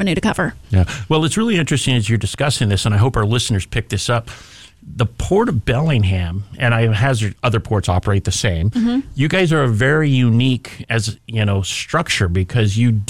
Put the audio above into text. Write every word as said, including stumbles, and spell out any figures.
revenue to cover. Yeah. Well, it's really interesting as you're discussing this, and I hope our listeners pick this up. The Port of Bellingham, and I hazard other ports operate the same. Mm-hmm. You guys are a very unique as you know structure because you